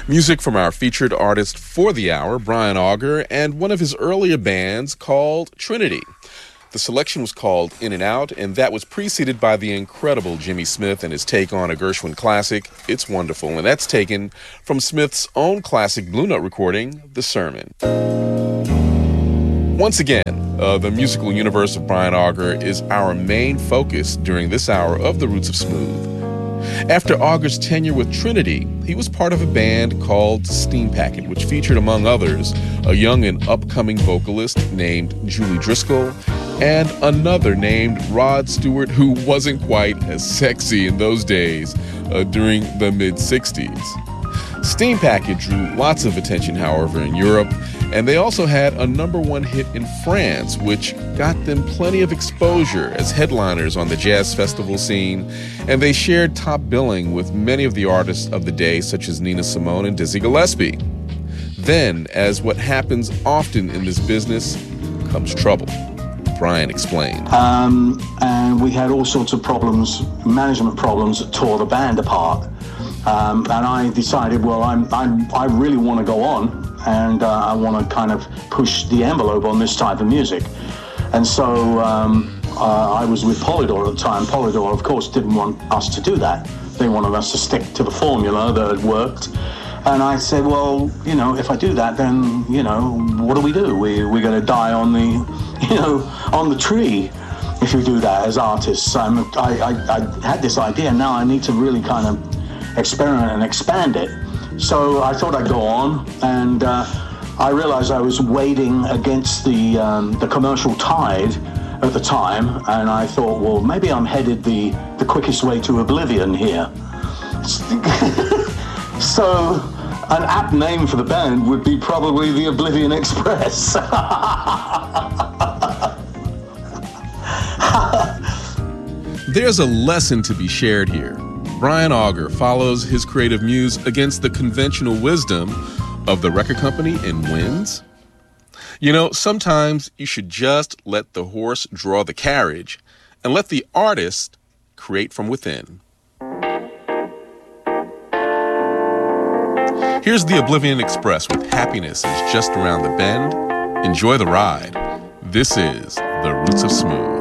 Music from our featured artist for the hour, Brian Auger, and one of his earlier bands called Trinity. The selection was called In and Out, and that was preceded by the incredible Jimmy Smith and his take on a Gershwin classic, It's Wonderful, and that's taken from Smith's own classic Blue Note recording, The Sermon. Once again, the musical universe of Brian Auger is our main focus during this hour of The Roots of Smooth. After Auger's tenure with Trinity, he was part of a band called Steam Packet, which featured, among others, a young and upcoming vocalist named Julie Driscoll and another named Rod Stewart, who wasn't quite as sexy in those days during the mid-'60s. Steam Packet drew lots of attention, however, in Europe, and they also had a #1 hit in France, which got them plenty of exposure as headliners on the jazz festival scene, and they shared top billing with many of the artists of the day, such as Nina Simone and Dizzy Gillespie. Then, as what happens often in this business, comes trouble. Brian explained. And we had all sorts of problems, management problems that tore the band apart. And I decided, well, I really want to go on, and I want to kind of push the envelope on this type of music. And so I was with Polydor at the time. Polydor, of course, didn't want us to do that. They wanted us to stick to the formula that had worked. And I said, well, if I do that, then, what do? We're going to die on the tree if we do that as artists. I had this idea. Now I need to really kind of experiment and expand it. So I thought I'd go on, and I realized I was wading against the commercial tide at the time, and I thought, well, maybe I'm headed the quickest way to oblivion here. So an apt name for the band would be probably the Oblivion Express. There's a lesson to be shared here. Brian Auger follows his creative muse against the conventional wisdom of the record company and wins. Sometimes you should just let the horse draw the carriage and let the artist create from within. Here's the Oblivion Express with Happiness is Just Around the Bend. Enjoy the ride. This is The Roots of Smooth.